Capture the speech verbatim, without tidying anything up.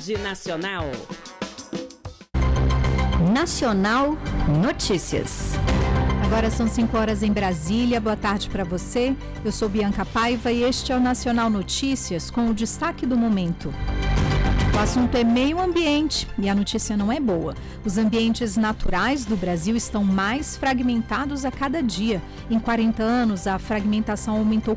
Rede Nacional. Nacional Notícias. Agora são cinco horas em Brasília. Boa tarde para você. Eu sou Bianca Paiva e este é o Nacional Notícias com o destaque do momento. O assunto é meio ambiente e a notícia não é boa. Os ambientes naturais do Brasil estão mais fragmentados a cada dia. Em quarenta anos, a fragmentação aumentou